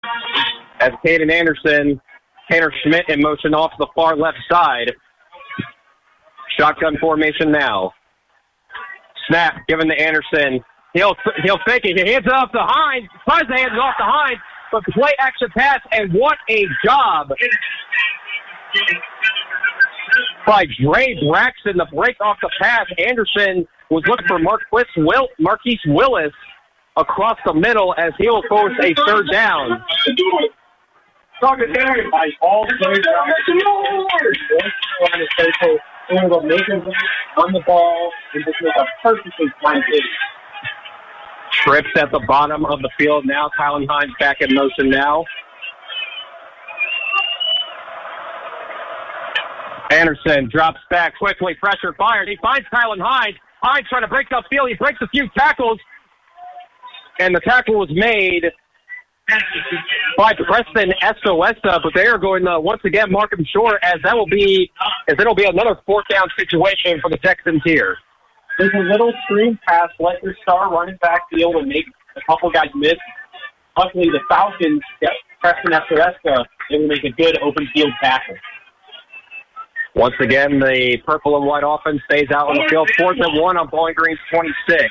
As Caden Anderson, Tanner Schmidt in motion off the far left side. Shotgun formation now. Snap given to Anderson. He'll fake it. He hands it off to Hines. Tries to hand it off to Hines, but play action pass, and what a job by Dre Braxton to break off the pass. Anderson was looking for Marquise Willis across the middle as he will force a third down. Talking there by all players on the ball and just make a perfectly timed hit. Trips at the bottom of the field now. Tylen Hines back in motion now. Anderson drops back quickly. Pressure fired. He finds Tylen Hines. Hines trying to break upfield. He breaks a few tackles. And the tackle was made by Preston Estoesta, but they are going to once again mark him short as it'll be another fourth down situation for the Texans here. There's a little screen pass, let your star running back field and make a couple guys miss. Luckily, the Falcons get Preston Estoesta and make a good open field tackle. Once again, the purple and white offense stays out on the field. 4th and 1 on Bowling Green's 26.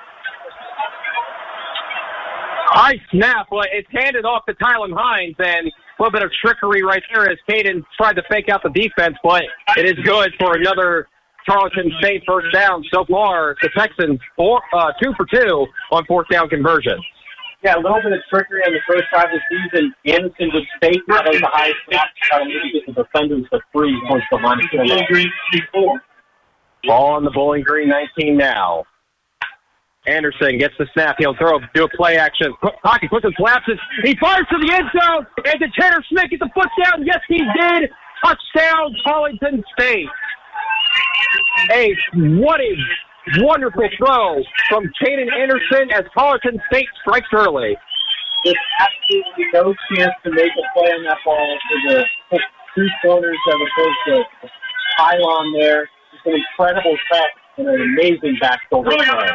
High snap, but it's handed off to Tylen Hines, and a little bit of trickery right there as Caden tried to fake out the defense, but it is good for another Tarleton State first down. So far, the Texans 2 for 2 on fourth down conversion. Yeah, a little bit of trickery on the first drive of the season. Anderson was fake. That was the high snap. Try to maybe get the defenders to free towards the line. Ball on the Bowling Green 19 now. Anderson gets the snap. He'll do a play action. Pocket quickly collapses. He fires to the end zone. And did Tanner Schmidt get the foot down? Yes, he did. Touchdown, Tarleton State. What a wonderful throw from Caden Anderson as Tarleton State strikes early. There's absolutely no chance to make a play on that ball for the two corners as opposed to pylon there. It's an incredible cut and an amazing back shoulder play.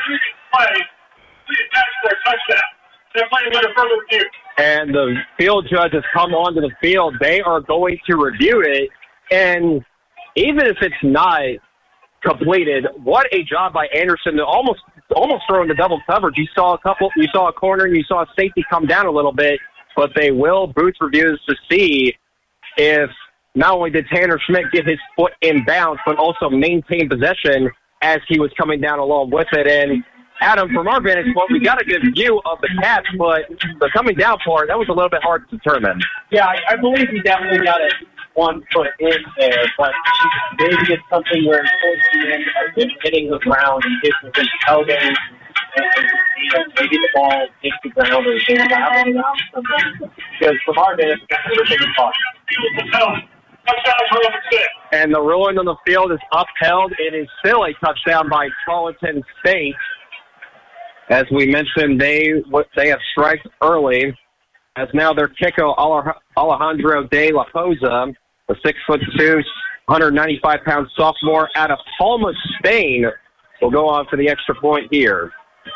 And the field judge has come onto the field. They are going to review it. And even if it's not completed, what a job by Anderson to almost throw into double coverage. You saw a corner, and you saw a safety come down a little bit, but they will booth reviews to see if not only did Tanner Schmidt get his foot in bounds, but also maintain possession as he was coming down along with it. And Adam, from our vantage point, we got a good view of the catch, but the coming down part, that was a little bit hard to determine. Yeah, I believe he definitely got it 1 foot in there, but maybe it's something where towards the end of him hitting the ground and hits with his elbow, and maybe the ball hits the ground or things like that. Because from our vantage point, everything is fine. And the ruling on the field is upheld. It is still a touchdown by Tarleton State. As we mentioned, they have striked early, as now their kicker, Alejandro De La Poza, the 6'2", 195-pound sophomore out of Palma, Spain, will go on for the extra point here.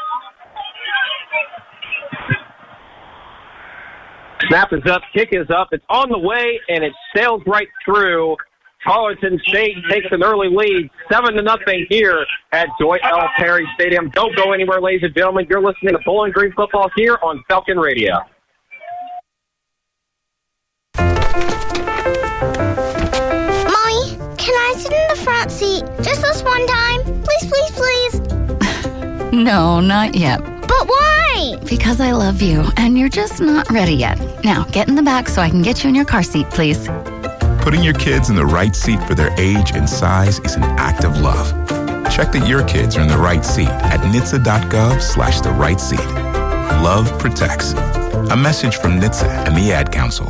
Snap is up, kick is up, it's on the way, and it sails right through. Tarleton State takes an early lead, 7-0 here at Dwight L. Perry Stadium. Don't go anywhere, ladies and gentlemen. You're listening to Bowling Green Football here on Falcon Radio. Mommy, can I sit in the front seat just this one time? Please, please, please. No, not yet. But why? Because I love you, and you're just not ready yet. Now, get in the back so I can get you in your car seat, please. Putting your kids in the right seat for their age and size is an act of love. Check that your kids are in the right seat at NHTSA.gov/the right seat. Love protects. A message from NHTSA and the Ad Council.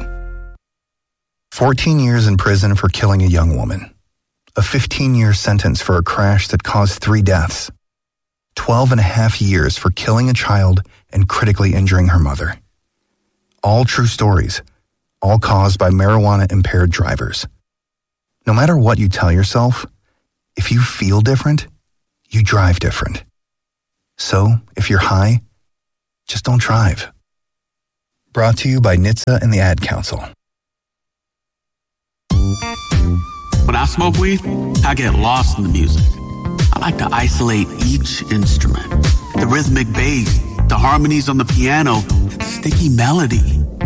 14 years in prison for killing a young woman. A 15-year sentence for a crash that caused 3 deaths. 12 and a half years for killing a child and critically injuring her mother. All true stories. All caused by marijuana-impaired drivers. No matter what you tell yourself, if you feel different, you drive different. So, if you're high, just don't drive. Brought to you by NHTSA and the Ad Council. When I smoke weed, I get lost in the music. I like to isolate each instrument. The rhythmic bass, the harmonies on the piano, the sticky melody.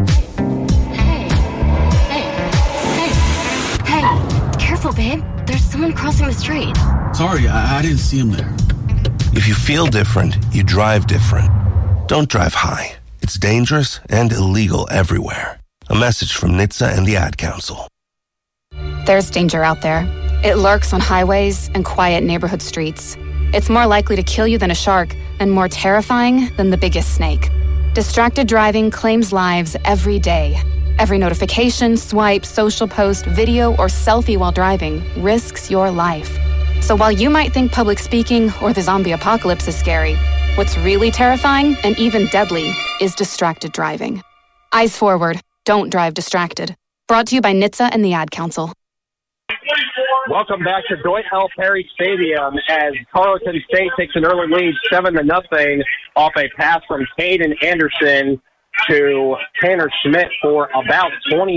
Hey, careful, babe. There's someone crossing the street. Sorry, I didn't see him there. If you feel different, you drive different. Don't drive high. It's dangerous and illegal everywhere. A message from NHTSA and the Ad Council. There's danger out there. It lurks on highways and quiet neighborhood streets. It's more likely to kill you than a shark and more terrifying than the biggest snake. Distracted driving claims lives every day. Every notification, swipe, social post, video, or selfie while driving risks your life. So while you might think public speaking or the zombie apocalypse is scary, what's really terrifying and even deadly is distracted driving. Eyes forward. Don't drive distracted. Brought to you by NHTSA and the Ad Council. Welcome back to Dwight L. Perry Stadium as Tarleton State takes an early lead 7-0 off a pass from Caden Anderson to Tanner Schmidt for about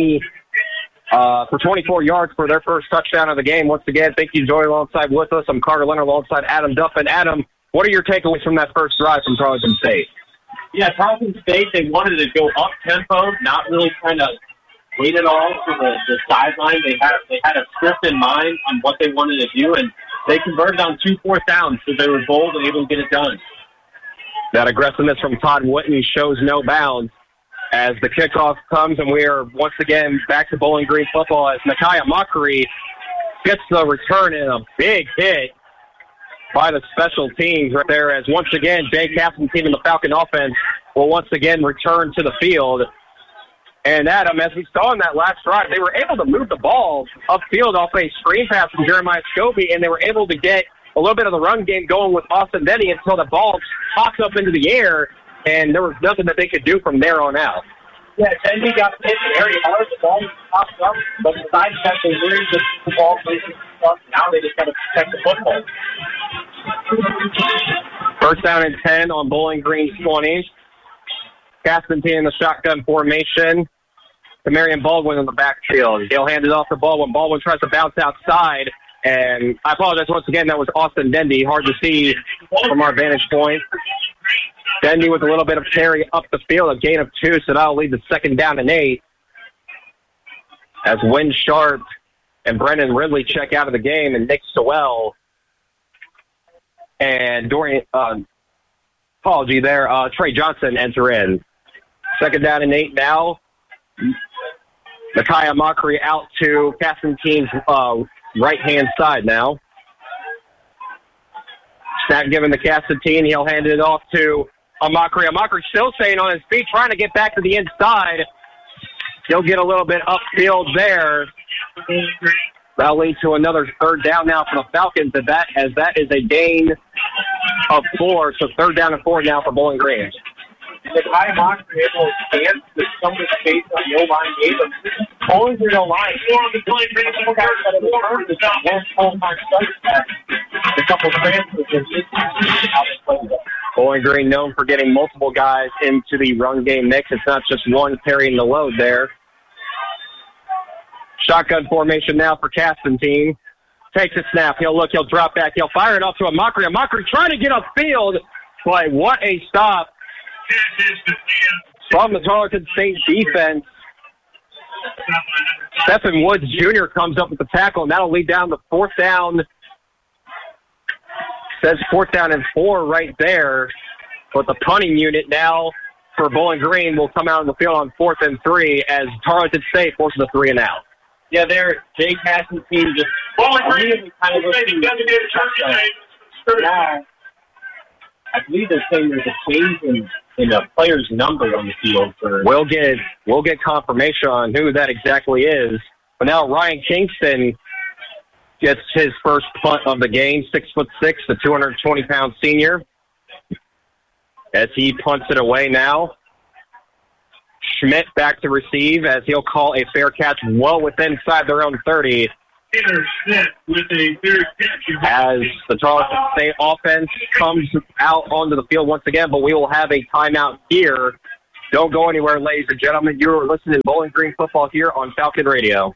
24 yards for their first touchdown of the game. Once again, thank you, Joy, alongside with us. I'm Carter Leonard alongside Adam Duffin. Adam, what are your takeaways from that first drive from Tarleton State? Yeah, Tarleton State, they wanted to go up-tempo, not really kind of wait it all for the sideline. They had a script in mind on what they wanted to do, and they converted on 2 fourth downs, so they were bold and able to get it done. That aggressiveness from Todd Whitney shows no bounds as the kickoff comes, and we are once again back to Bowling Green football as Micaiah Mockery gets the return in a big hit by the special teams right there as once again Jay Castleton and the Falcon offense will once again return to the field. And Adam, as we saw in that last drive, they were able to move the ball upfield off a screen pass from Jeremiah Scobie, and they were able to get a little bit of the run game going with Austin Denny until the ball popped up into the air, and there was nothing that they could do from there on out. Yeah, Denny got hit very hard. The ball popped up, but besides that, they really just the ball places stuff. Now they just got to protect the football. First down and 10 on Bowling Green's 20. Castleton in the shotgun formation to Marion Baldwin in the backfield. He'll hand it off to Baldwin. Baldwin tries to bounce outside, and I apologize once again, that was Austin Dendy. Hard to see from our vantage point. Dendy with a little bit of carry up the field, a gain of 2, so that'll lead to 2nd down and 8. As Wynn Sharp and Brendan Ridley check out of the game, and Nick Sewell and Trey Johnson enter in. 2nd down and 8 now. Micaiah Mockery out to Castleton's right-hand side now. Snap given to Castleton. He'll hand it off to Mockery. Mockery still staying on his feet, trying to get back to the inside. He'll get a little bit upfield there. That'll lead to another 3rd down now for the Falcons, as that is a gain of 4. So 3rd down and 4 now for Bowling Green. The high Mockery able to dance with some of the space on the O-line gave them. Bowling Green O-line. A couple of transfers. Bowling Green known for getting multiple guys into the run game mix. It's not just one carrying the load there. Shotgun formation now for Castleton. Takes a snap. He'll look. He'll drop back. He'll fire it off to Mockery. Mockery trying to get upfield. But what a stop from the Tarleton State defense. Stephen Woods Jr. comes up with the tackle, and that'll lead down to 4th down. Says 4th down and 4 right there. But the punting unit now for Bowling Green will come out on the field on 4th and 3 as Tarleton State forces a 3 and out. Yeah, they're Jay Castleton just immediately kind of looking now. I believe they're saying there's a change in a player's number on the field. We'll get confirmation on who that exactly is. But now Ryan Kingston gets his first punt of the game, 6'6", the 220-pound senior. As he punts it away now. Schmidt back to receive as he'll call a fair catch well within inside their own 30. As the Tarleton State offense comes out onto the field once again, but we will have a timeout here Don't go anywhere, ladies and gentlemen. You're listening to Bowling Green Football here on Falcon Radio.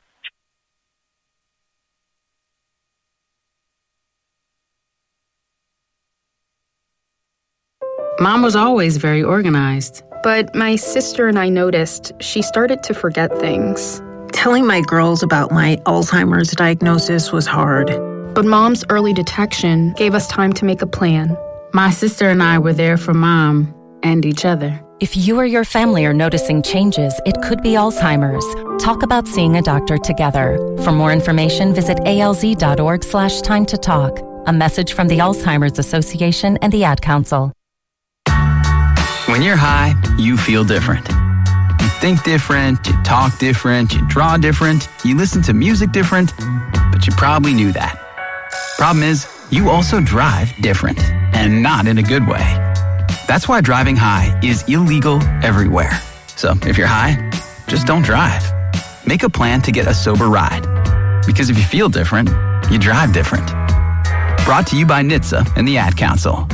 Mom was always very organized. But my sister and I noticed she started to forget things. Telling my girls about my Alzheimer's diagnosis was hard. But Mom's early detection gave us time to make a plan. My sister and I were there for Mom and each other. If you or your family are noticing changes, it could be Alzheimer's. Talk about seeing a doctor together. For more information, visit alz.org/time to talk. A message from the Alzheimer's Association and the Ad Council. When you're high, you feel different. You think different, you talk different, you draw different, you listen to music different, but you probably knew that. Problem is, you also drive different, and not in a good way. That's why driving high is illegal everywhere. So if you're high, just don't drive. Make a plan to get a sober ride. Because if you feel different, you drive different. Brought to you by NHTSA and the Ad Council.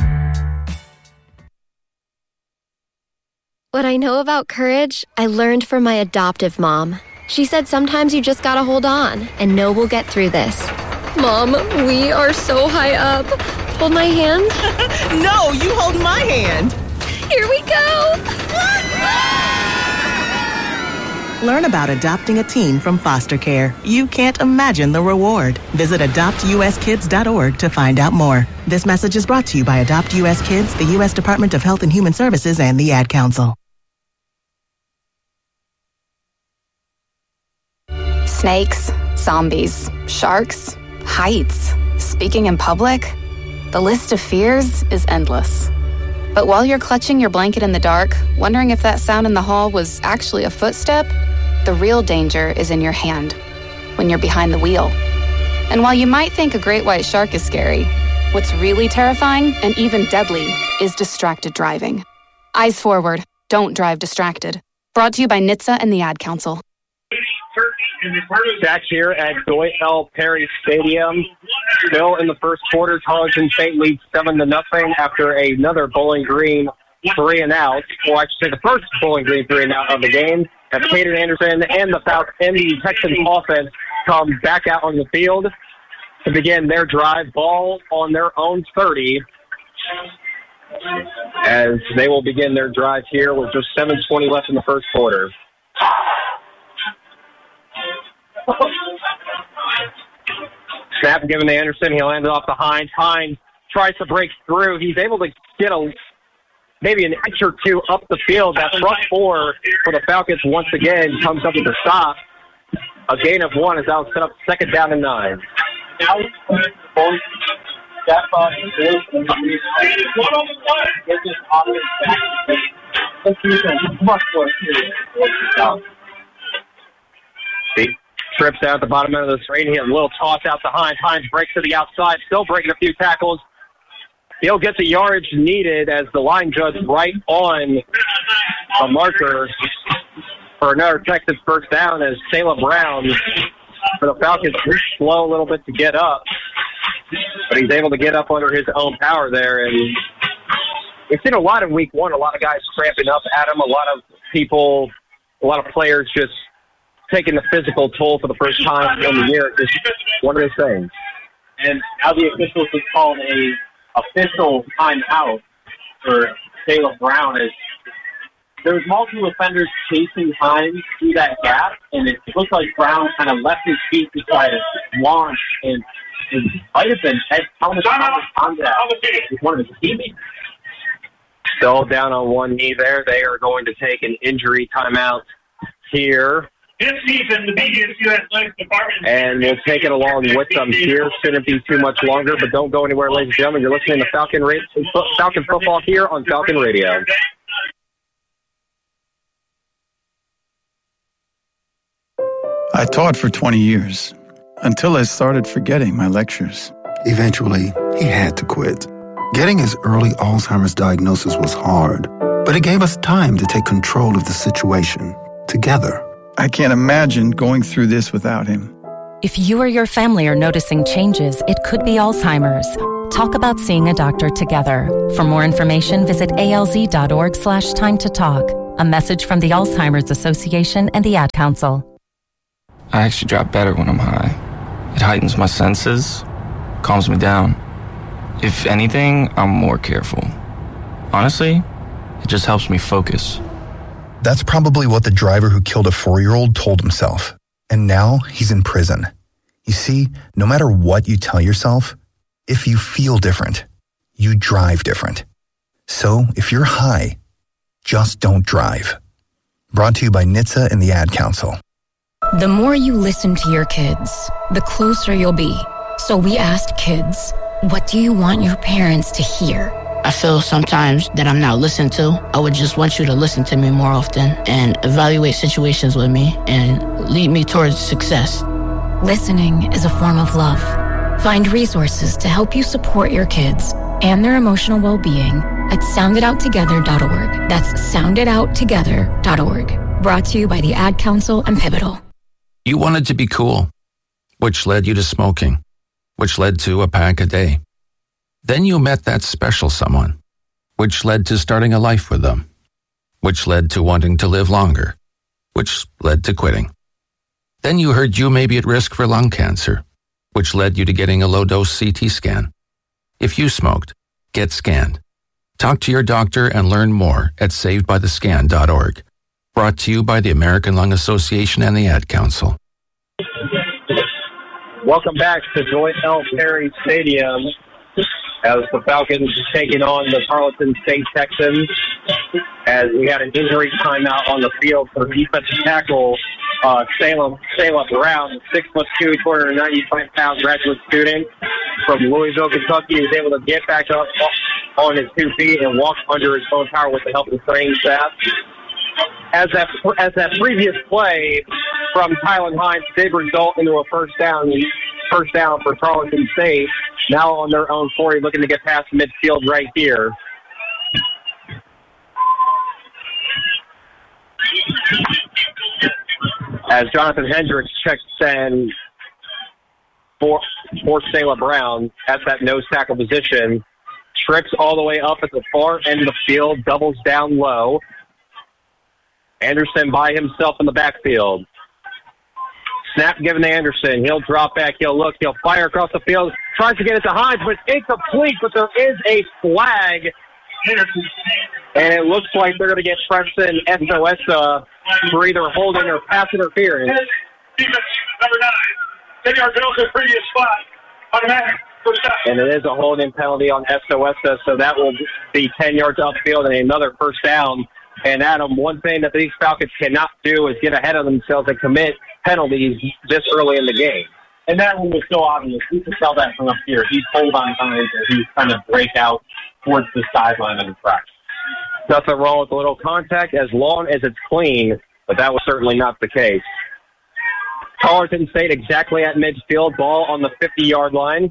What I know about courage, I learned from my adoptive mom. She said sometimes you just gotta hold on and know we'll get through this. Mom, we are so high up. Hold my hand. No, you hold my hand. Here we go. Learn about adopting a teen from foster care. You can't imagine the reward. Visit adoptuskids.org to find out more. This message is brought to you by Adopt U.S. Kids, the U.S. Department of Health and Human Services, and the Ad Council. Snakes, zombies, sharks, heights, speaking in public. The list of fears is endless. But while you're clutching your blanket in the dark, wondering if that sound in the hall was actually a footstep, the real danger is in your hand, when you're behind the wheel. And while you might think a great white shark is scary, what's really terrifying and even deadly is distracted driving. Eyes forward, don't drive distracted. Brought to you by NHTSA and the Ad Council. Back here at Dwight L. Perry Stadium. Still in the first quarter, Tarleton State leads 7-0 after another Bowling Green 3-and-out. Well, I should say the first Bowling Green 3-and-out of the game. As Caden Anderson and the Texans offense come back out on the field to begin their drive. Ball on their own 30 as they will begin their drive here with just 7:20 left in the first quarter. Snap given to Anderson. He'll hand it off to Hines. Hines tries to break through. He's able to get maybe an inch or two up the field. That front four for the Falcons once again comes up with a stop. A gain of 1 as that will set up 2nd down and 9. Now, step up and get this offense back. Much more serious. He trips out at the bottom end of the screen. He has a little toss out to Hines. Hines breaks to the outside, still breaking a few tackles. He'll get the yardage needed as the line judge right on a marker for another Texas first down as Taylor Brown for the Falcons is slow a little bit to get up. But he's able to get up under his own power there. And we've seen a lot in week 1, a lot of guys cramping up at him, a lot of people, a lot of players just taking the physical toll for the first time in the year. It's one of those things. And now the officials have called a official timeout for Taylor Brown as there was multiple offenders chasing Hines through that gap, and it looked like Brown kind of left his feet to try to launch, and it might have been head helmet contact with one of his teammates. Still down on one knee there. They are going to take an injury timeout here. This season, the BGS Athletics Department. And we'll take it along with them here. Shouldn't be too much longer, but don't go anywhere, ladies and gentlemen. You're listening to Falcon Football here on Falcon Radio. I taught for 20 years, until I started forgetting my lectures. Eventually, he had to quit. Getting his early Alzheimer's diagnosis was hard, but it gave us time to take control of the situation, together. I can't imagine going through this without him. If you or your family are noticing changes, it could be Alzheimer's. Talk about seeing a doctor together. For more information, visit alz.org/time to talk. A message from the Alzheimer's Association and the Ad Council. I actually drive better when I'm high. It heightens my senses, calms me down. If anything, I'm more careful. Honestly, it just helps me focus. That's probably what the driver who killed a 4-year-old told himself. And now he's in prison. You see, no matter what you tell yourself, if you feel different, you drive different. So if you're high, just don't drive. Brought to you by NHTSA and the Ad Council. The more you listen to your kids, the closer you'll be. So we asked kids, what do you want your parents to hear? I feel sometimes that I'm not listened to. I would just want you to listen to me more often and evaluate situations with me and lead me towards success. Listening is a form of love. Find resources to help you support your kids and their emotional well-being at sounditouttogether.org. That's sounditouttogether.org. Brought to you by the Ad Council and Pivotal. You wanted to be cool, which led you to smoking, which led to a pack a day. Then you met that special someone, which led to starting a life with them, which led to wanting to live longer, which led to quitting. Then you heard you may be at risk for lung cancer, which led you to getting a low-dose CT scan. If you smoked, get scanned. Talk to your doctor and learn more at savedbythescan.org. Brought to you by the American Lung Association and the Ad Council. Welcome back to Joint L. Perry Stadium as the Falcons taking on the Tarleton State Texans. As we had an injury timeout on the field for defensive tackle Sayla Brown, 6'2", 295-pound graduate student from Louisville, Kentucky, was able to get back up on his 2 feet and walk under his own power with the help of the training staff. As that previous play from Tylen Hines did result into a first down for Tarleton State. Now on their own 40, looking to get past midfield right here. As Jonathan Hendricks checks in for Sayla Brown at that nose tackle position. Trips all the way up at the far end of the field, doubles down low. Anderson by himself in the backfield. Snap given to Anderson. He'll drop back. He'll look. He'll fire across the field. Tries to get it to Hines, but it's incomplete. But there is a flag. And it looks like they're going to get Preston Estoesa for either holding or pass interference. Defense, number 9. 10 yard penalty, previous spot. Automatic. And it is a holding penalty on Estoesa, so that will be 10 yards upfield and another first down. And, Adam, one thing that these Falcons cannot do is get ahead of themselves and commit penalties this early in the game. And that one was so obvious. We could tell that from up here. He's pulled on times and he's trying to break out towards the sideline of the practice. Nothing wrong with a little contact as long as it's clean, but that was certainly not the case. Tarleton State exactly at midfield, ball on the 50-yard line.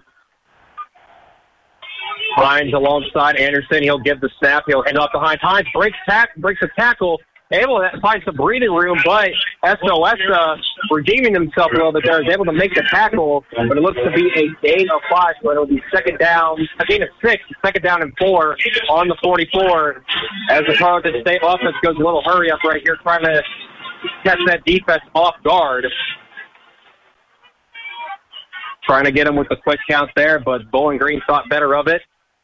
Hines alongside Anderson. He'll give the snap. He'll hand off to Hines. Hines breaks a tackle, able to find some breathing room, but Estoesa redeeming himself a little bit there, is able to make the tackle, but it looks to be a gain of 5, so it'll be a gain of 6, second down and 4 on the 44, as the Tarleton State offense goes a little hurry up right here, trying to catch that defense off guard. Trying to get him with the quick count there, but Bowling Green thought better of it.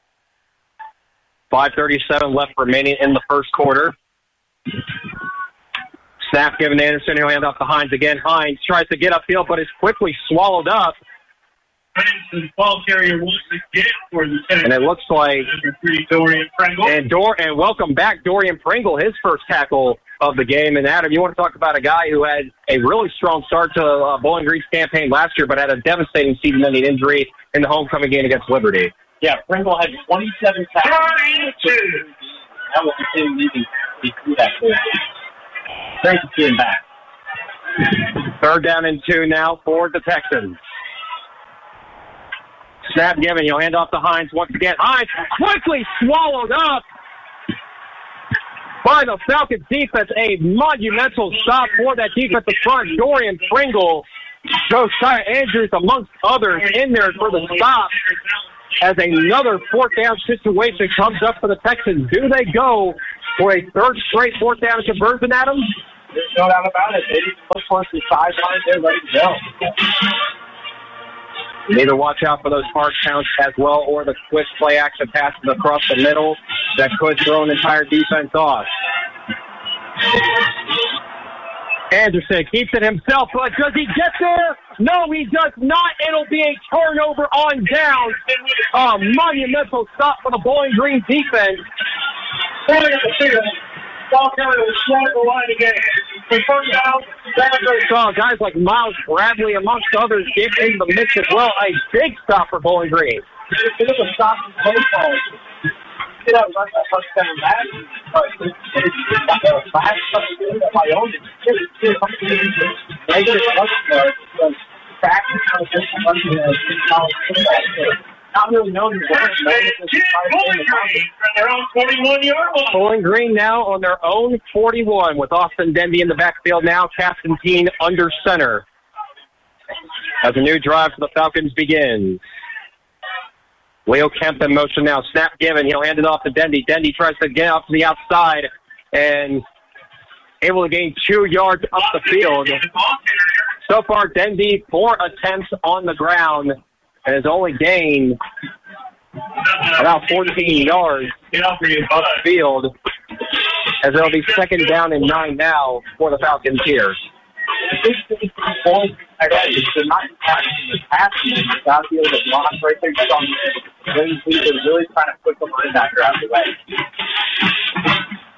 5:37 left remaining in the first quarter. Snap given to Anderson. He'll hand off to Hines again. Hines tries to get upfield, but is quickly swallowed up. Ball carrier once again for the Tennessee. And it looks like Dorian Pringle. And welcome back, Dorian Pringle, his first tackle of the game. And Adam, you want to talk about a guy who had a really strong start to Bowling Green's campaign last year, but had a devastating season-ending injury in the homecoming game against Liberty. Yeah, Pringle had 27 tackles. That was him leaving through that goal. Great to see him back. 3rd down and 2 now for the Texans. Snap given. He'll hand off to Hines once again. Hines quickly swallowed up by the Falcons defense. A monumental stop for that defensive front. Dorian Pringle, Josiah Andrews, amongst others, in there for the stop. As another 4th down situation comes up for the Texans. Do they go for a third straight fourth down conversion, Adam? There's no doubt about it. They just look towards the sideline. They're ready to go. You need to watch out for those hard counts as well, or the quick play action passes across the middle that could throw an entire defense off. Anderson keeps it himself, but does he get there? No, he does not. It'll be a turnover on down. A monumental stop for the Bowling Green defense. Ball carrier was short of the line again. First down, saw guys like Miles Bradley, amongst others, get in the mix as well. A big stop for Bowling Green. It was a stop and play call. It was like a first down back, but it's last Wyoming. They just practice on this not really known Bowling Green now on their own 41 with Austin Denby in the backfield now. Castantine under center as a new drive for the Falcons begins. Leo Kemp in motion now. Snap given. He'll hand it off to Denby. Denby tries to get up to the outside and able to gain 2 yards up the field. So far, Denby 4 attempts on the ground and has only gained about 14 yards up the field, as it'll be second down and 9 now for the Falcons here. Really trying to put the linebacker out of the way.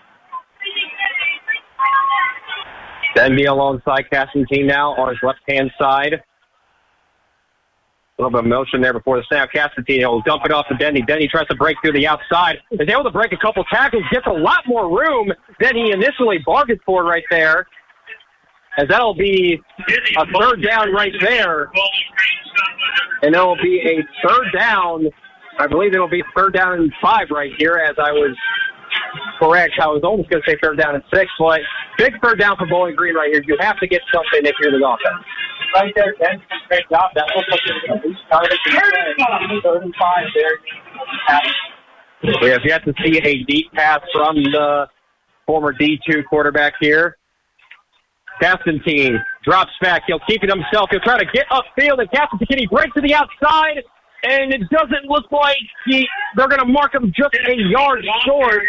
Denby alongside Castantine now on his left-hand side. A little bit of motion there before the snap. Castantine will dump it off to Denny. Denny tries to break through the outside. Is able to break a couple tackles. Gets a lot more room than he initially bargained for right there. As that'll be a third down right there. And it'll be a third down. I believe it'll be third down and 5 right here, as I was correct. I was almost going to say third down and 6, but big third down for Bowling Green right here. You have to get something if you're the offense. Right there, Ben. Great job. That looks like at least started 35 there. We have yet to see a deep pass from the former D2 quarterback here. Castantine drops back. He'll keep it himself. He'll try to get upfield, and Castantine, he breaks to the outside, and it doesn't look like they're going to mark him just a yard short.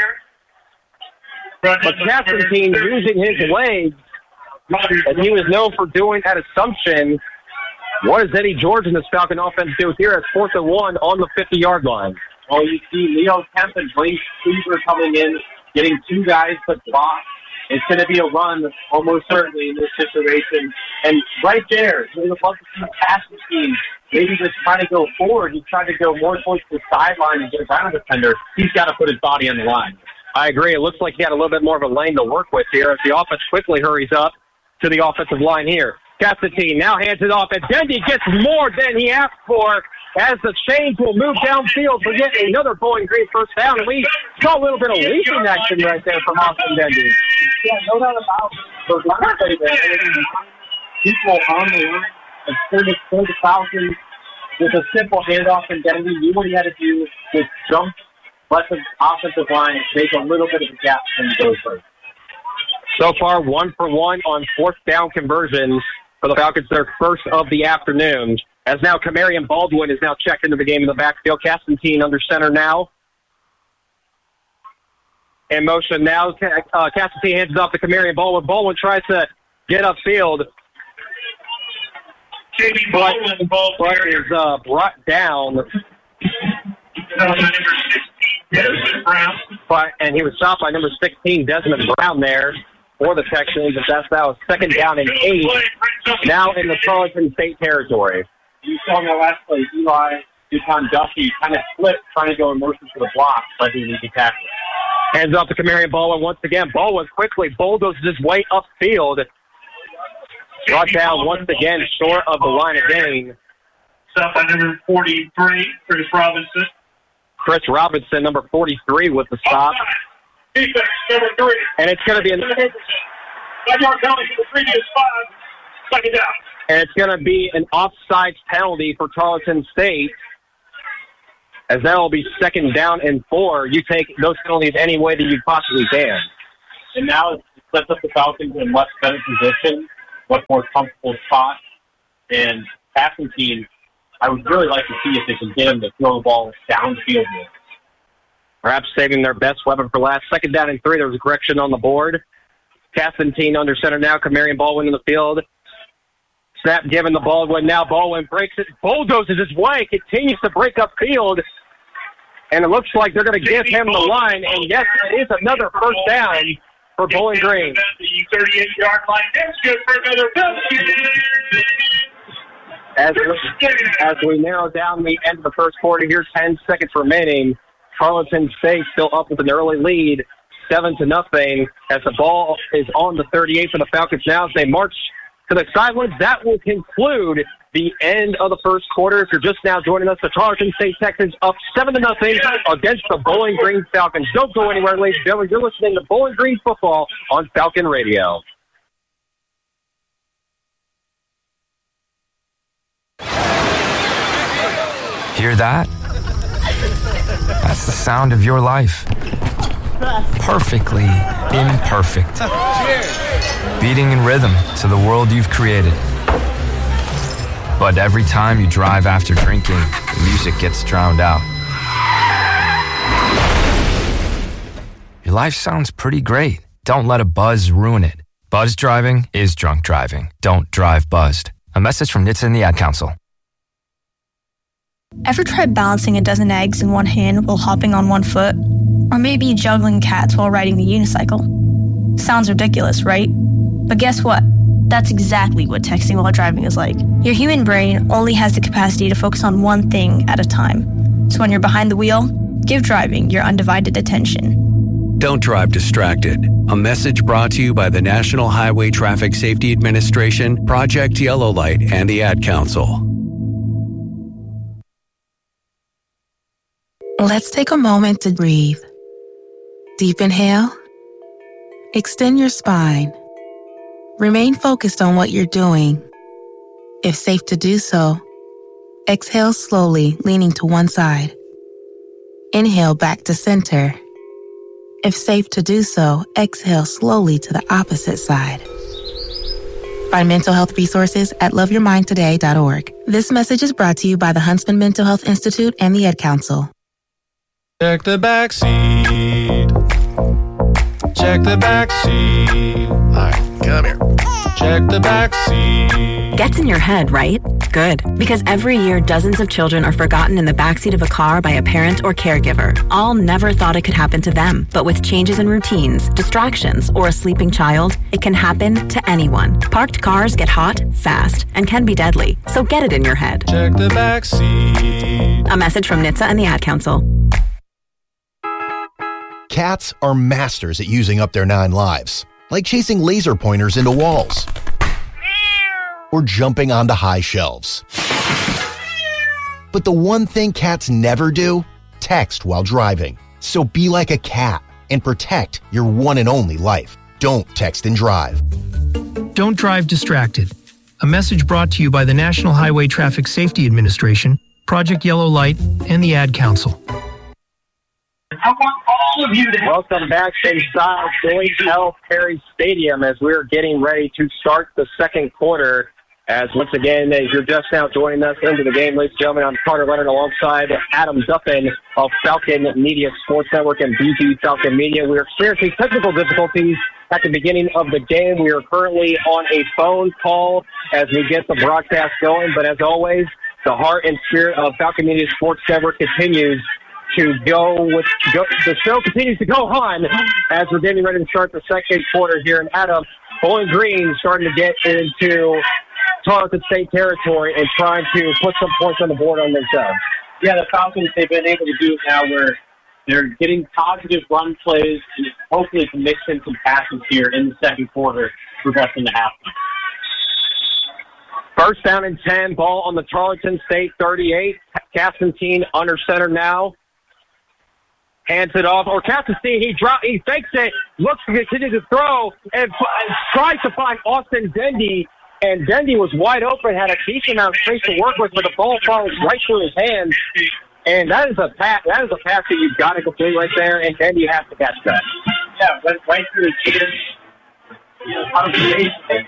But Castantine using his legs, and he was known for doing that assumption. What does Eddie George and this Falcon offense do here at 4th and 1 on the 50-yard line? Well, you see Leo Kemp and Blaine Cleaver coming in, getting 2 guys to block. It's going to be a run, almost certainly, in this situation. And right there, we would love to see the passing team maybe just trying to go forward. He's trying to go more towards the sideline and get around the defender. He's got to put his body on the line. I agree. It looks like he had a little bit more of a lane to work with here as the offense quickly hurries up to the offensive line here. Castantine now hands it off, and Denby gets more than he asked for as the chains will move downfield for yet another Bowling Green first down. And we saw a little bit of leaping action right there from Austin Denby. Yeah, no doubt about those line play there. People on the line and for the Falcons with a simple handoff, and Denby knew what he had to do was jump, let the offensive line make a little bit of a gap and go first. So far, 1 for 1 on 4th down conversions for the Falcons, their first of the afternoon. As now Camarion Baldwin is now checked into the game in the backfield. Castantine under center now. In motion now. Castantine hands it off to Camarion Baldwin. Baldwin tries to get upfield. But is brought down. And he was stopped by number 16, Desmond Brown there for the Texans. That's now second down and 8. Now in the Tarleton State territory. You saw in the last play, Eli DuPont Duffy kind of slipped trying to go in motion for the block, but he needs to tackle. Hands off to Camarion Baldwin once again. Baldwin quickly bulldozes his way upfield. Brought down once again short of the line of gain. Stop by number 43, Chris Robinson. Chris Robinson, number 43, with the stop. Defense, number 3. And it's going to be 5 yard penalty for the previous 5. Second down. And it's going to be an offsides penalty for Tarleton State. as that will be 2nd down and 4. You take those penalties any way that you possibly can. And now it sets up the Falcons in much better position, much more comfortable spot. And passing team, I would really like to see if they can get them to throw the ball downfield. Perhaps saving their best weapon for last. 2nd down and 3. There was a correction on the board. Castantine under center now. Kamarion Baldwin in the field. Snap given the Baldwin. Now Baldwin breaks it, bulldozes his way, continues to break up field. And it looks like they're going to give him the line. And yes, it is another 1st down for Bowling Green. The 38-yard line. That's good for another As we narrow down the end of the first quarter, here's 10 seconds remaining. Tarleton State still up with an early lead, 7-0, as the ball is on the 38 for the Falcons now as they march to the sidelines. That will conclude the end of the first quarter. If you're just now joining us, the Tarleton State Texans up 7-0 against the Bowling Green Falcons. Don't go anywhere, ladies and gentlemen. You're listening to Bowling Green football on Falcon Radio. Hear that? That's the sound of your life. Perfectly imperfect. Beating in rhythm to the world you've created. But every time you drive after drinking, the music gets drowned out. Your life sounds pretty great. Don't let a buzz ruin it. Buzz driving is drunk driving. Don't drive buzzed. A message from NHTSA and the Ad Council. Ever tried balancing a dozen eggs in one hand while hopping on one foot? Or maybe juggling cats while riding the unicycle? Sounds ridiculous, right? But guess what? That's exactly what texting while driving is like. Your human brain only has the capacity to focus on one thing at a time. So when you're behind the wheel, give driving your undivided attention. Don't drive distracted. A message brought to you by the National Highway Traffic Safety Administration, Project Yellow Light, and the Ad Council. Let's take a moment to breathe. Deep inhale. Extend your spine. Remain focused on what you're doing. If safe to do so, exhale slowly, leaning to one side. Inhale back to center. If safe to do so, exhale slowly to the opposite side. Find mental health resources at loveyourmindtoday.org. This message is brought to you by the Huntsman Mental Health Institute and the Ad Council. Check the back seat. Check the back seat. All right, come here. Check the back seat. Gets in your head, right? Good. Because every year, dozens of children are forgotten in the backseat of a car by a parent or caregiver. All never thought it could happen to them. But with changes in routines, distractions, or a sleeping child, it can happen to anyone. Parked cars get hot, fast, and can be deadly. So get it in your head. Check the back seat. A message from NHTSA and the Ad Council. Cats are masters at using up their 9 lives, like chasing laser pointers into walls or jumping onto high shelves. But the one thing cats never do, text while driving. So be like a cat and protect your one and only life. Don't text and drive. Don't drive distracted. A message brought to you by the National Highway Traffic Safety Administration, Project Yellow Light, and the Ad Council. Welcome back inside Boyd L. Perry Stadium as we're getting ready to start the second quarter. As once again, as you're just now joining us into the game, ladies and gentlemen, I'm Carter Leonard alongside Adam Duffin of Falcon Media Sports Network and BG Falcon Media. We're experiencing technical difficulties at the beginning of the game. We are currently on a phone call as we get the broadcast going. But as always, the heart and spirit of Falcon Media Sports Network continues to the show continues to go on as we're getting ready to start the second quarter here. And Adam, Bowling Green starting to get into Tarleton State territory and trying to put some points on the board on themselves. Yeah, the Falcons, they've been able to do it now where they're getting positive run plays and hopefully can mix in some passes here in the second quarter, progressing to halftime. First down and 10, ball on the Tarleton State 38. Castantine under center now. Hands it off, or Castantine, he fakes it, looks to continue to throw, and tries to find Austin Dendy, and Dendy was wide open, had a decent amount of space to work with, but the ball falls right through his hands. And that is a pass that you've got to complete right there, and then you have to catch that. Yeah, went right through the cheaters. Out of the base,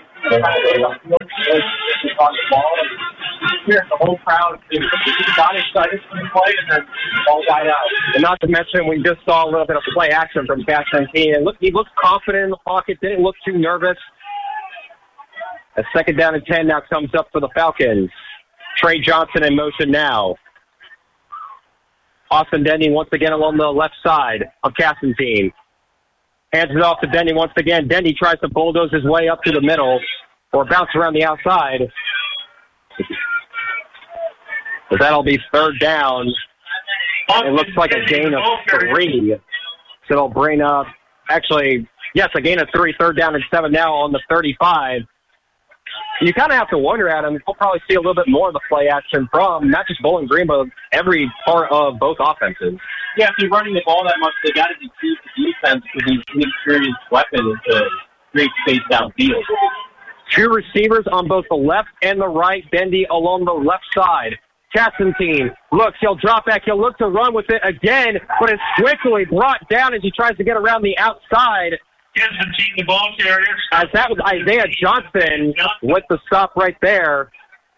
the whole crowd got excited for the play, and then all died out. And not to mention, we just saw a little bit of play action from Castontina. And he looked confident in the pocket, didn't look too nervous. A 2nd down and 10 now comes up for the Falcons. Trey Johnson in motion now. Austin Denny once again along the left side of Castontina. Hands it off to Denny once again. Denny tries to bulldoze his way up to the middle or bounce around the outside. But that'll be 3rd down. It looks like a gain of 3. So it'll bring up, a gain of 3, 3rd down and 7 now on the 35. You kind of have to wonder, Adam, we'll probably see a little bit more of the play action from not just Bowling Green, but every part of both offenses. Yeah, if you're running the ball that much, they got to decrease the defense with these inexperienced weapons to create space downfield. 2 receivers on both the left and the right. Bendy along the left side. Castontina looks, he'll drop back, he'll look to run with it again, but it's quickly brought down as he tries to get around the outside. Castontina, the ball carrier. As that was Isaiah Johnson with the stop right there.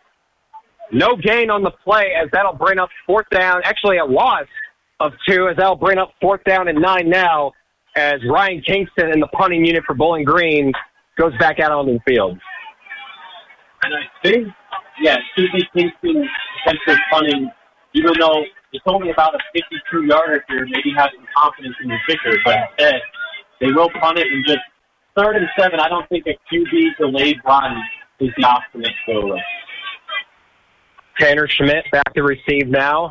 No gain on the play as that'll bring up 4th down, actually a loss of 2 as that'll bring up 4th down and 9 now as Ryan Kingston in the punting unit for Bowling Green goes back out on the field. And I think, Susie Kingston potentially punting, even though it's only about a 52-yarder here, maybe have some confidence in the kicker, but instead they will punt it and just 3rd and 7. I don't think a QB delayed run is the optimist go. Tanner Schmidt back to receive now.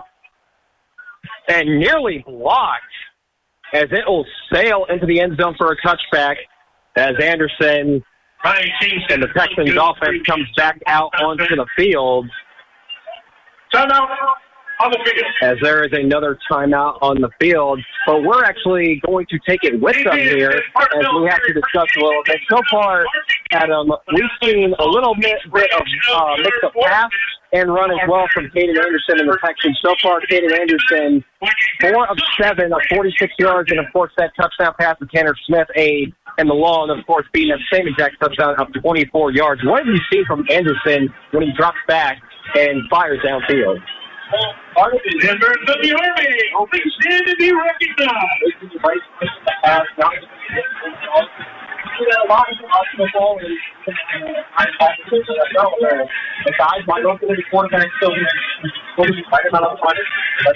And nearly blocked as it will sail into the end zone for a touchback as Anderson and the Texans offense comes back out onto the field. Timeout on the field. As there is another timeout on the field. But we're actually going to take it with them here as we have to discuss a little bit. So far, Adam, we've seen a little bit of mix-up pass and run as well from Caden Anderson and the Texans. So far, Caden Anderson, 4 of 7 of 46 yards, and of course that touchdown pass to Tanner Smith, and the long, of course, being that same exact touchdown of 24 yards. What have you seen from Anderson when he drops back and fires downfield? Members of the Army, please stand to be recognized. A lot of the ball is the guys might go to the quarterback still right about up front.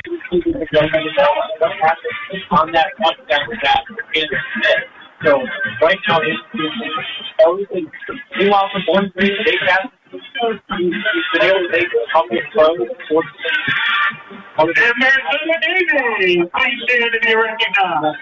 On that touchdown that is Smith. So right now everything. Meanwhile, for Bowling Green, they have he's been able to make a couple of throws. Members of the Navy, please stand to be recognized.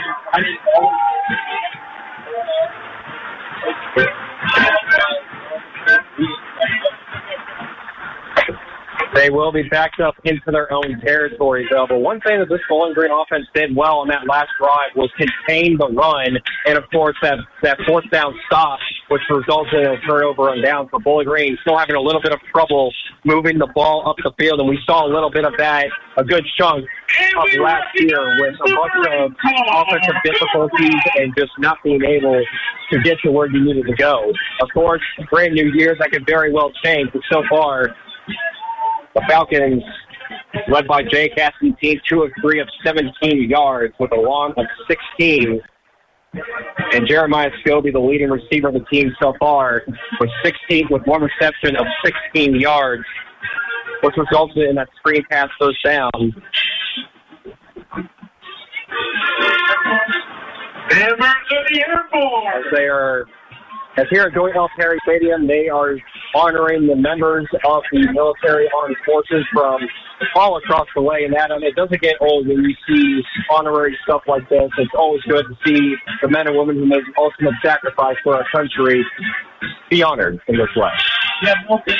They will be backed up into their own territory, though. But one thing that this Bowling Green offense did well on that last drive was contain the run, and, of course, that 4th down stop, which resulted in a turnover and down for Bowling Green. Still having a little bit of trouble moving the ball up the field, and we saw a little bit of that, a good chunk of last year with a bunch of offensive difficulties and just not being able to get to where you needed to go. Of course, brand new year, that could very well change, but so far, the Falcons, led by Jay Castontina, 2 of 3 of 17 yards with a long of 16. And Jeremiah Scobie, the leading receiver of the team so far, with 1 reception of 16 yards, which resulted in that screen pass first down. Members of the Air Force. As here at Joint Health Perry Stadium, they are honoring the members of the military armed forces from all across the way. And Adam, it doesn't get old when you see honorary stuff like this. It's always good to see the men and women who make the ultimate sacrifice for our country be honored in this way. Yeah,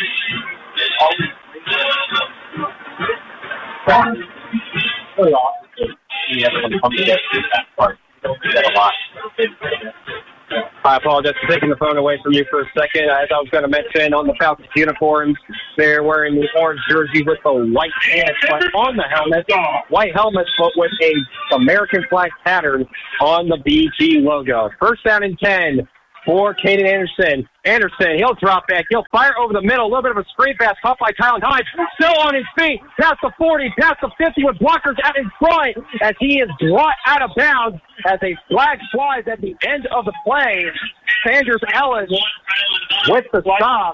really awesome. Yeah, everyone come together that part. Don't do that a lot. I apologize for taking the phone away from you for a second. As I was going to mention, on the Falcons uniforms, they're wearing the orange jersey with the white pants, but on the helmet, white helmets, but with a American flag pattern on the BG logo. First down and 10 for Caden Anderson. Anderson, he'll drop back. He'll fire over the middle. A little bit of a screen pass caught by Tylen Hines. Still on his feet. Past the 40, past the 50 with blockers out in front as he is brought out of bounds as a flag flies at the end of the play. Sanders Ellis with the stop.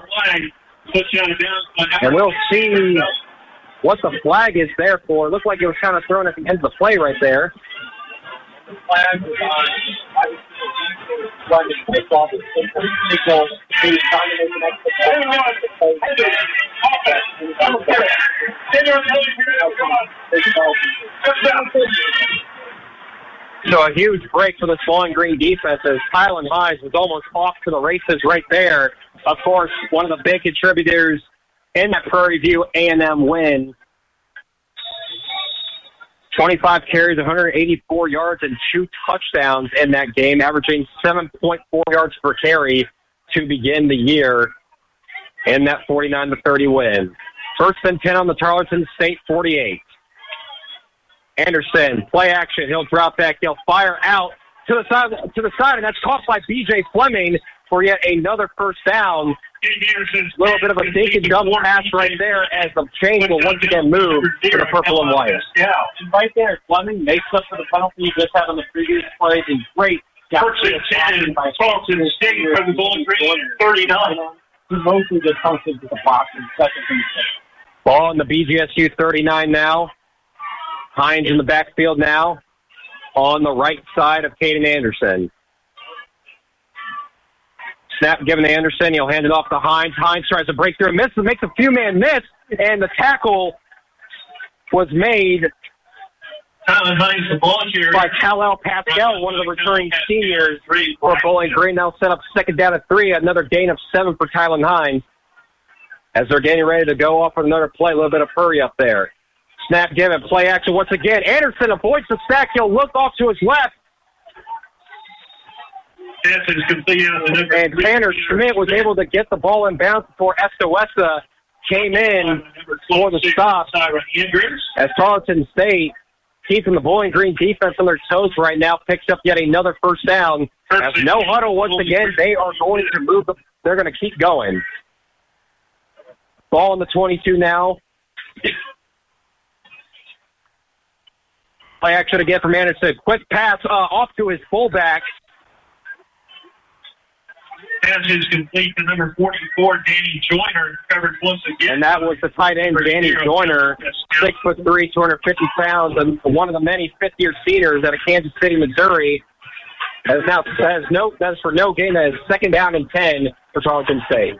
And we'll see what the flag is there for. It looked like it was kind of thrown at the end of the play right there. Flag So a huge break for the Bowling Green defense as Tylen Hines was almost off to the races right there. Of course, one of the big contributors in that Prairie View A&M win. 25 carries, 184 yards, and 2 touchdowns in that game, averaging 7.4 yards per carry to begin the year in that 49-30 win. First and 10 on the Tarleton State 48. Anderson, play action. He'll drop back. He'll fire out to the side, and that's caught by B.J. Fleming for yet another first down. A little bit of a dink and double pass right there as the chains will once again move to the purple and white. Yeah, and right there, Fleming makes up for the penalty you just had on the previous play. And great. First and 10 by Tarleton State from the Bowling Green 39. He mostly just comes into the box in second and six. Ball in the BGSU 39 now. Hines in the backfield now on the right side of Caden Anderson. Snap given to Anderson. He'll hand it off to Hines. Hines tries to break through and misses, makes a few man miss, and the tackle was made Tylen Hines, the ball carrier, by Kal-El Pascal, one of the returning seniors for Bowling Green. Now set up second down at 3, another gain of 7 for Tylen Hines as they're getting ready to go off on another play. A little bit of hurry up there. Snap given, play action once again. Anderson avoids the sack. He'll look off to his left. And Tanner Schmidt was able to get the ball in bounds before Estewesa came in for the stop. As Tarleton State, keeping the Bowling Green defense on their toes right now, picks up yet another first down. As no huddle once again, they are going to move. They're going to keep going. Ball in the 22 now. Play action again from Anderson. Quick pass off to his fullback. Pass is complete to number 44, Danny Joyner, covered once again. And that was the tight end, Danny Joyner, 6'3", 250 pounds, and one of the many fifth-year seniors out of Kansas City, Missouri. That is for no gain. That is second down and 10 for Tarleton State.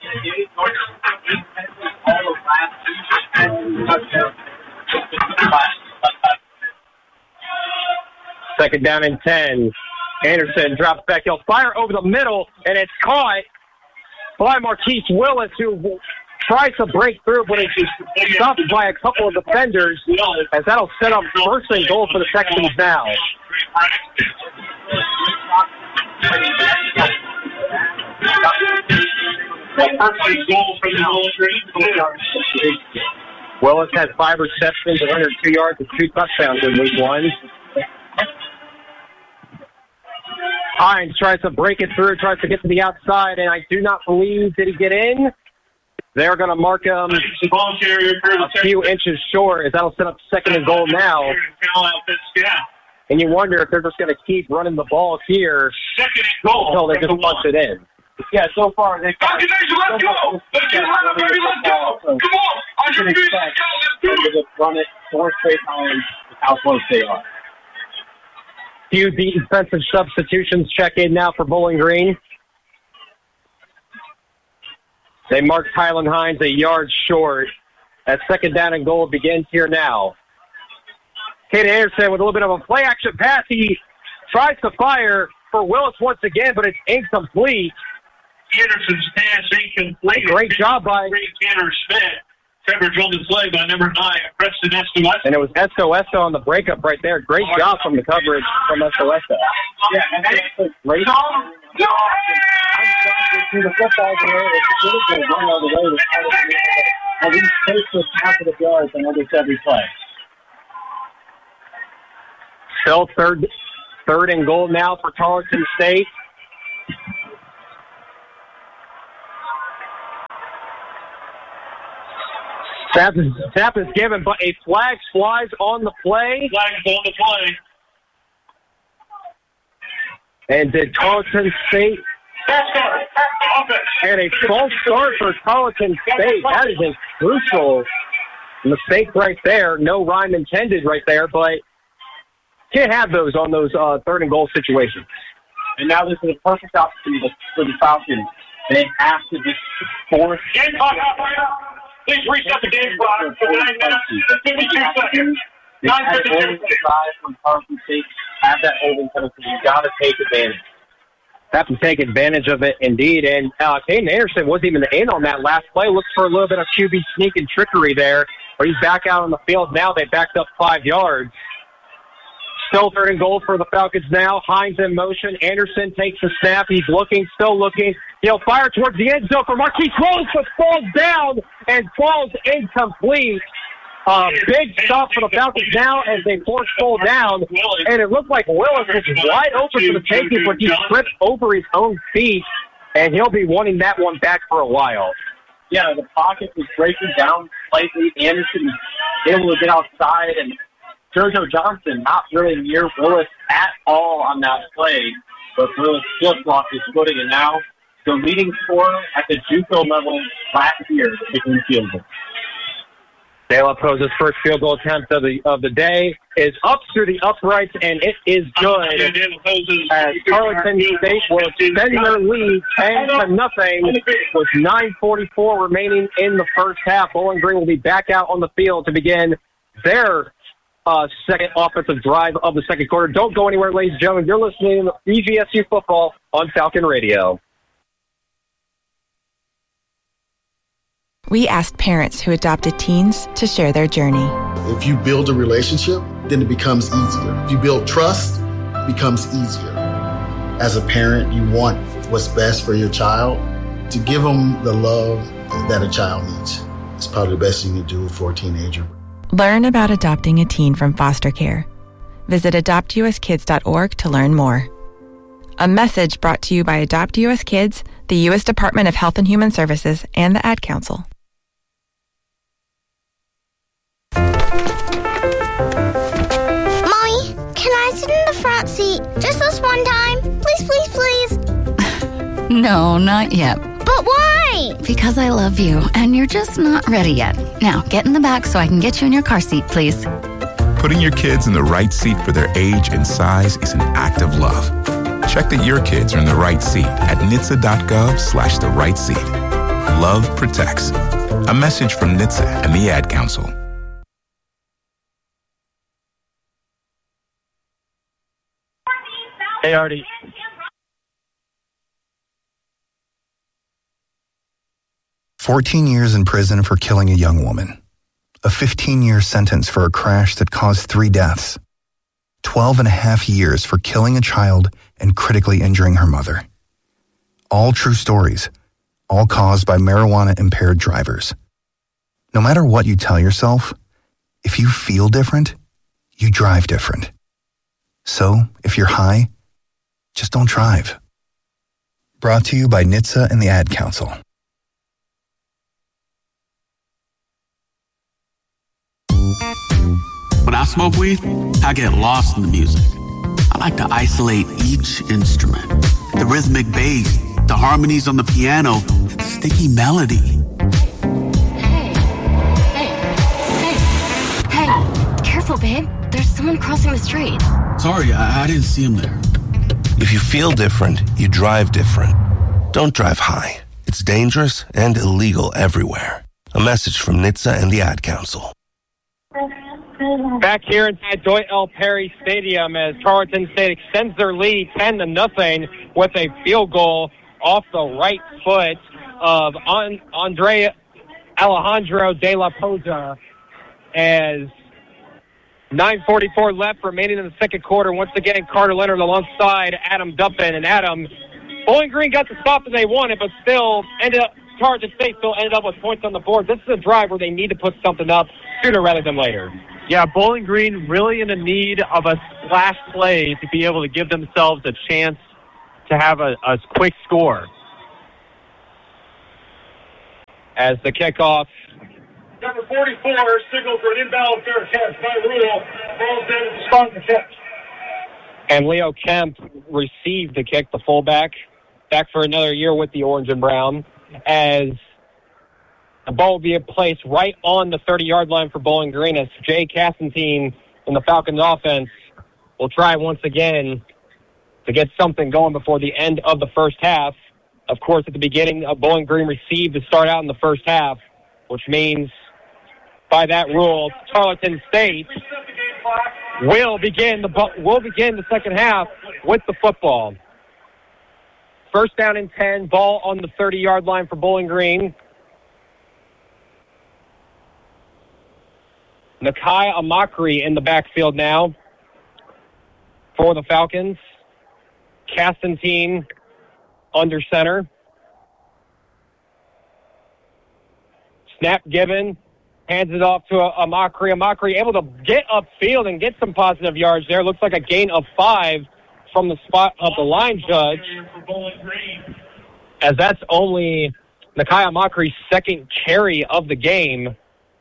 Second down and 10. Anderson drops back. He'll fire over the middle, and it's caught by Marquise Willis, who tries to break through, but it's stopped by a couple of defenders, as that'll set up first and goal for the Texans now. Willis has 5 receptions, 102 yards, and 2 touchdowns in week 1. Hines tries to break it through, tries to get to the outside, and I do not believe, did he get in? They're going to mark him a few inches short, as that'll set up second and goal now. And you wonder if they're just going to keep running the ball here until they just punch it in. Yeah, so far they've got... Let's go! Let's get run, baby, let's go! Come on! I can do it. Run it 4 straight times with how close they are. Few defensive substitutions check in now for Bowling Green. They mark Tylen Hines a yard short as second down and goal begins here now. Caden Anderson with a little bit of a play-action pass. He tries to fire for Willis once again, but it's incomplete. Anderson's pass incomplete. Great job by Tanner Schmidt. Trevor drilled his leg by number 9, Preston Estoesa. And it was Estoesa on the breakup right there. Great job from the coverage from Estoesa. Yeah, and that's great. The football there is really going to run all the way. And these takes with positive yards on almost every play. Still third and goal now for Tarleton State. Snap is given, but a flag flies on the play. Flag on the play. And did Tarleton State... And a false start for Tarleton State. That is a crucial mistake right there. No rhyme intended right there, but can't have those on those third and goal situations. And now this is a perfect opportunity for the Falcons. They have to just force... Game clock operator, please reset the game clock for 9 minutes and 52 seconds. 9:52. From Tarleton State, have that holding penalty. You've got to take advantage. Have to take advantage of it, indeed. And Caden Anderson wasn't even in on that last play. Looks for a little bit of QB sneak and trickery there. But he's back out on the field now. They backed up 5 yards. Still third and goal for the Falcons now. Hines in motion. Anderson takes the snap. He's looking, still looking. He'll fire towards the end zone for Marquise Willis, but falls down and falls incomplete. Big stop for the Falcons now as they force full down. And it looked like Willis was wide open for the taking, but he tripped over his own feet, and he'll be wanting that one back for a while. Yeah, the pocket was breaking down slightly. Anderson was able to get outside, and Jojo Johnson not really near Willis at all on that play, but Willis flip-flopped his footing, and now the leading scorer at the JUCO level last year kicking field goal. De La Posa's first field goal attempt of the day is up through the uprights, and it is good. As Tarleton State will extend their lead 10-0 with 9:44 remaining in the first half. Bowling Green will be back out on the field to begin their second offensive drive of the second quarter. Don't go anywhere, ladies and gentlemen. You're listening to EGSU football on Falcon Radio. We asked parents who adopted teens to share their journey. If you build a relationship, then it becomes easier. If you build trust, it becomes easier. As a parent, you want what's best for your child. To give them the love that a child needs. It's probably the best thing you do for a teenager. Learn about adopting a teen from foster care. Visit adoptuskids.org to learn more. A message brought to you by Adopt US Kids, the U.S. Department of Health and Human Services, and the Ad Council. Mommy, can I sit in the front seat just this one time? Please, please, please. No, not yet. But why? Because I love you, and you're just not ready yet. Now, get in the back so I can get you in your car seat, please. Putting your kids in the right seat for their age and size is an act of love. Check that your kids are in the right seat at NHTSA.gov/the right seat. Love protects. A message from NHTSA and the Ad Council. Hey, Artie. "14 years in prison for killing a young woman. A 15-year sentence for a crash that caused 3 deaths. 12.5 years for killing a child and critically injuring her mother. All true stories, all caused by marijuana-impaired drivers. No matter what you tell yourself, if you feel different, you drive different. So, if you're high, just don't drive." Brought to you by NHTSA and the Ad Council. When I smoke weed, I get lost in the music. I like to isolate each instrument. The rhythmic bass, the harmonies on the piano, the sticky melody. Hey, careful, babe. There's someone crossing the street. Sorry, I didn't see him there. If you feel different, you drive different. Don't drive high. It's dangerous and illegal everywhere. A message from NHTSA and the Ad Council. Back here inside Dwight L. Perry Stadium as Tarleton State extends their lead 10-0 with a field goal off the right foot of Andre Alejandro De La Poza, as 9:44 left remaining in the second quarter. Once again, Carter Leonard alongside Adam Duffin. And Adam, Bowling Green got the stop that they wanted, but still Tarleton State still ended up with points on the board. This is a drive where they need to put something up sooner rather than later. Yeah, Bowling Green really in the need of a splash play to be able to give themselves a chance to have a quick score. As the kickoff. Number 44 signal for an inbound fair catch by Rule. Ball's in to start the catch. And Leo Kemp received the kick, the fullback, back for another year with the orange and brown, as the ball will be placed right on the 30-yard line for Bowling Green, as Jay Castantine in the Falcons offense will try once again to get something going before the end of the first half. Of course, at the beginning, Bowling Green received to start out in the first half, which means by that rule, Tarleton State will begin the second half with the football. First down and 10, ball on the 30-yard line for Bowling Green. Nakai Amakri in the backfield now for the Falcons. Castantine under center. Snap given. Hands it off to Amakri. Amakri able to get upfield and get some positive yards there. Looks like a gain of 5 from the spot of the line judge, as that's only Nakai Amakri's second carry of the game.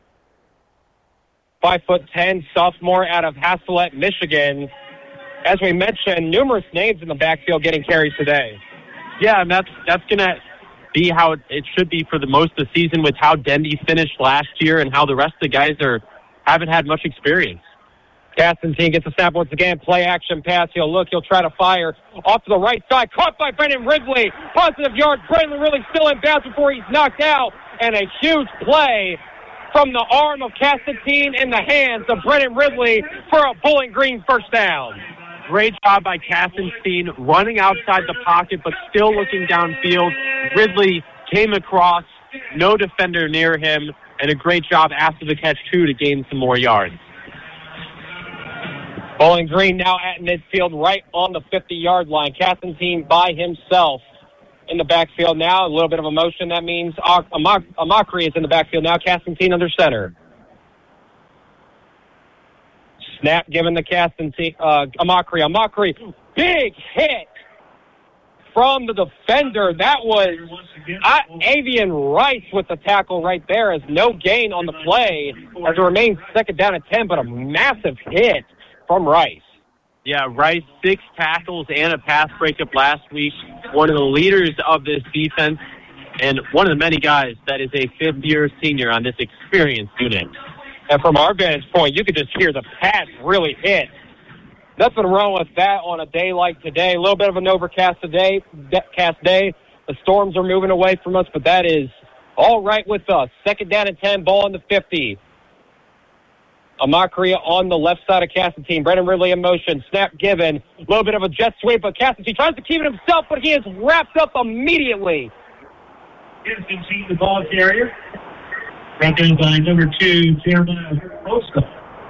5'10", sophomore out of Haslett, Michigan. As we mentioned, numerous names in the backfield getting carries today. Yeah, and that's going to be how it should be for the most of the season, with how Dendy finished last year and how the rest of the guys haven't had much experience. Castantine gets a snap once again. Play action pass. He'll try to fire off to the right side. Caught by Brendan Ridley. Positive yards. Brendan Ridley still in bounds before he's knocked out. And a huge play from the arm of Castantine in the hands of Brendan Ridley for a Bowling Green first down. Great job by Castantine, running outside the pocket but still looking downfield. Ridley came across, no defender near him, and a great job after the catch, too, to gain some more yards. Bowling Green now at midfield, right on the 50-yard line. Castantine by himself in the backfield now. A little bit of a motion. That means Amakri is in the backfield now. Castantine under center. Snap given to Castantine. Amakri. Amakri, big hit from the defender. That was Avian Rice with the tackle right there, as no gain on the play as it remains second down at 10, but a massive hit from Rice. Yeah, Rice, 6 tackles and a pass breakup last week. One of the leaders of this defense, and one of the many guys that is a fifth-year senior on this experienced unit. And from our vantage point, you could just hear the pads really hit. Nothing wrong with that on a day like today. A little bit of an overcast day. The storms are moving away from us, but that is all right with us. Second down and 10, ball on the 50. Amakri on the left side of Castantine. Brendan Ridley in motion. Snap given. A little bit of a jet sweep, but Castantine tries to keep it himself, but he is wrapped up immediately. Castantine, the ball carrier. Brought in by number 2, Jeremiah Posta.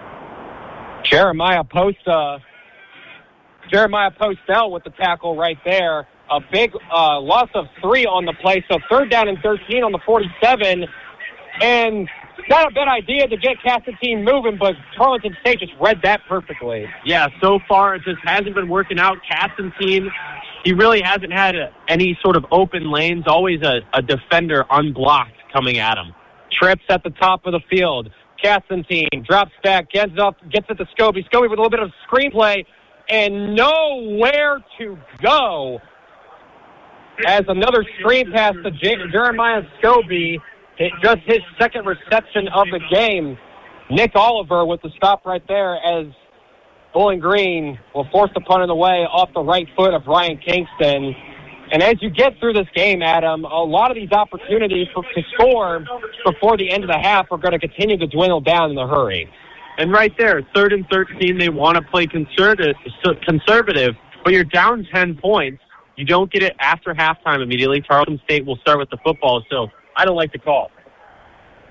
Jeremiah Postel with the tackle right there. A big loss of 3 on the play, so third down and 13 on the 47. And not a bad idea to get Castantine moving, but Tarleton State just read that perfectly. Yeah, so far it just hasn't been working out. Castantine, he really hasn't had any sort of open lanes, always a defender unblocked coming at him. Trips at the top of the field. Castantine drops back, gets it to Scobie. Scobie with a little bit of screenplay and nowhere to go. As another screen pass to Jeremiah Scobie, just his second reception of the game. Nick Oliver with the stop right there, as Bowling Green will force the punt in the way off the right foot of Ryan Kingston. And as you get through this game, Adam, a lot of these opportunities to score before the end of the half are going to continue to dwindle down in a hurry. And right there, 3rd and 13, they want to play conservative, but you're down 10 points. You don't get it after halftime immediately. Tarleton State will start with the football, so I don't like the call.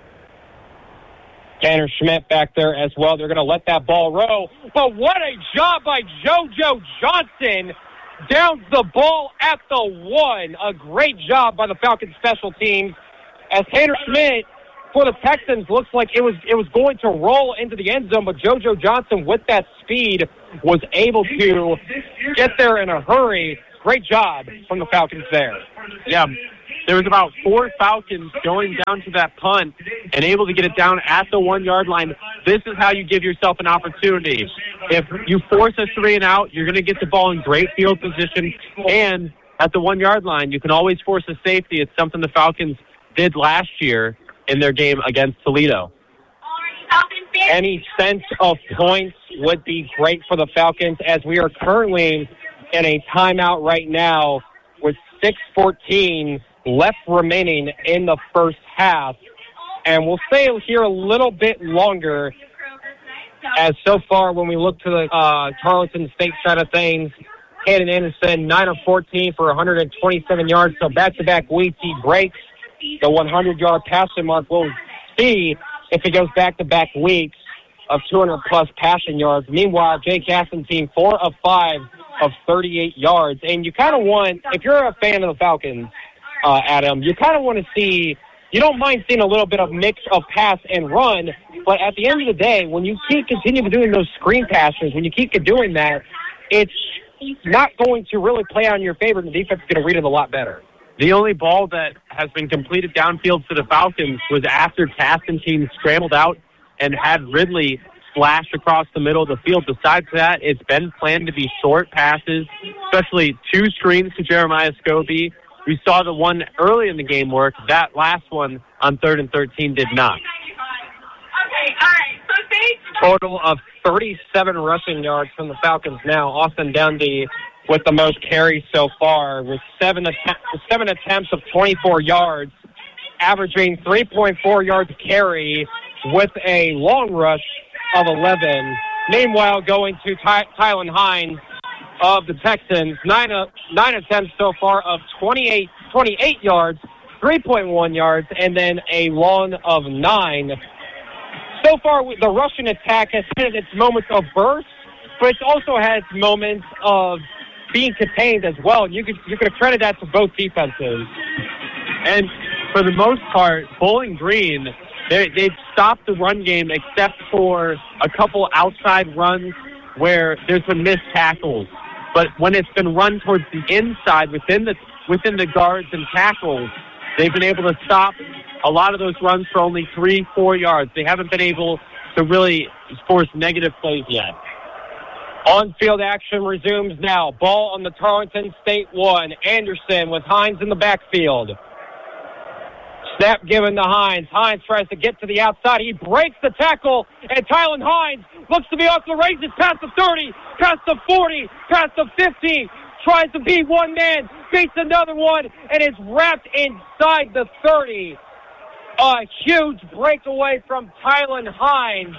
Tanner Schmidt back there as well. They're going to let that ball roll. But what a job by JoJo Johnson. Downs the ball at the 1. A great job by the Falcons special teams. As Tanner Schmidt for the Texans looks like it was going to roll into the end zone, but JoJo Johnson with that speed was able to get there in a hurry. Great job from the Falcons there. Yeah, there was about 4 Falcons going down to that punt and able to get it down at the 1-yard line. This is how you give yourself an opportunity. If you force a 3-and-out, you're going to get the ball in great field position. And at the 1-yard line, you can always force a safety. It's something the Falcons did last year in their game against Toledo. Any sense of points would be great for the Falcons, as we are currently in a timeout right now with 6:14 left remaining in the first half. And we'll stay here a little bit longer, as so far when we look to the Tarleton State side of things, Hayden Anderson, 9 of 14 for 127 yards. So back-to-back weeks, he breaks the 100-yard passing mark. We'll see if he goes back-to-back weeks of 200-plus passing yards. Meanwhile, Jake Castantine, 4 of 5 of 38 yards. And you kind of want, if you're a fan of the Falcons, Adam, you kind of want to see, you don't mind seeing a little bit of mix of pass and run, but at the end of the day, when you keep continuing doing those screen passes, when you keep doing that, it's not going to really play on your favor, and the defense is going to read it a lot better. The only ball that has been completed downfield for the Falcons was after Castantine scrambled out and had Ridley flash across the middle of the field. Besides that, it's been planned to be short passes, especially 2 screens to Jeremiah Scobie. We saw the one early in the game work. That last one on 3rd and 13 did not. Total of 37 rushing yards from the Falcons now. Austin Dundee with the most carries so far, with 7 attempts of 24 yards, averaging 3.4 yards a carry with a long rush of 11. Meanwhile, going to Tylan Hines of the Texans, 9 attempts so far of 28 yards, 3.1 yards, and then a long of 9. So far, the Russian attack has had its moments of burst, but it's also had its moments of being contained as well. You could credit that to both defenses. And for the most part, Bowling Green, they've stopped the run game except for a couple outside runs where there's been missed tackles. But when it's been run towards the inside within the guards and tackles, they've been able to stop a lot of those runs for only 3-4 yards. They haven't been able to really force negative plays yet. On-field action resumes now. Ball on the Tarleton State 1. Anderson with Hines in the backfield. Snap given to Hines. Hines tries to get to the outside. He breaks the tackle, and Tylan Hines looks to be off the races past the 30, past the 40, past the 50. Tries to beat one man, beats another one, and is wrapped inside the 30. A huge breakaway from Tylan Hines.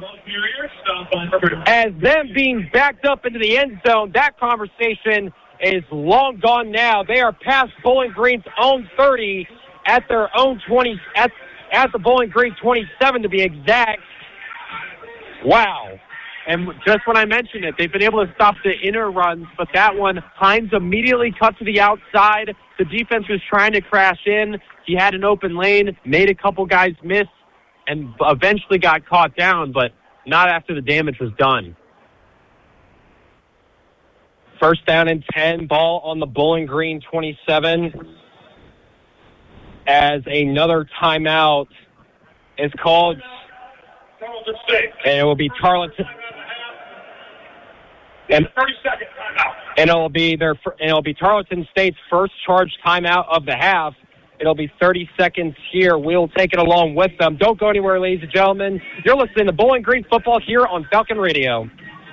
As them being backed up into the end zone, that conversation is long gone now. They are past Bowling Green's own 30 at their own 20, at the Bowling Green 27 to be exact. Wow. And just when I mentioned it, they've been able to stop the inner runs, but that one, Hines immediately cut to the outside. The defense was trying to crash in. He had an open lane, made a couple guys miss, and eventually got caught down, but not after the damage was done. First down and 10, ball on the Bowling Green 27. As another timeout is called, and it will be Tarleton. And 30-second timeout. And it'll be Tarleton State's first charged timeout of the half. It'll be 30 seconds here. We'll take it along with them. Don't go anywhere, ladies and gentlemen. You're listening to Bowling Green Football here on Falcon Radio.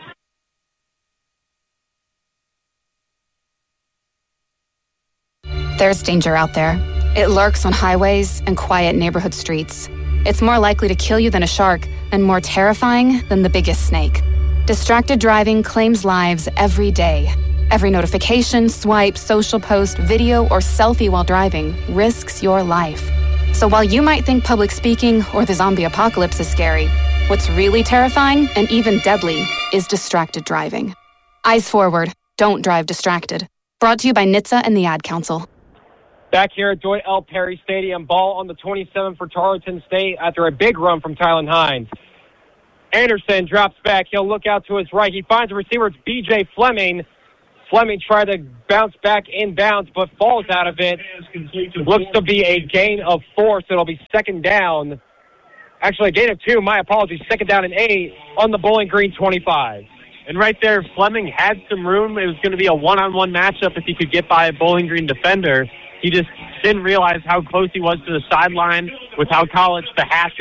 There's danger out there. It lurks on highways and quiet neighborhood streets. It's more likely to kill you than a shark and more terrifying than the biggest snake. Distracted driving claims lives every day. Every notification, swipe, social post, video, or selfie while driving risks your life. So while you might think public speaking or the zombie apocalypse is scary, what's really terrifying and even deadly is distracted driving. Eyes forward. Don't drive distracted. Brought to you by NHTSA and the Ad Council. Back here at Dwight L. Perry Stadium, ball on the 27 for Tarleton State after a big run from Tylen Hines. Anderson drops back. He'll look out to his right. He finds a receiver. It's B.J. Fleming. Fleming tried to bounce back inbounds, but falls out of it. Looks to be a gain of 4, so it'll be second down. Actually, a gain of 2. My apologies. Second down and 8 on the Bowling Green 25. And right there, Fleming had some room. It was going to be a one-on-one matchup if he could get by a Bowling Green defender. He just didn't realize how close he was to the sideline with how college the hash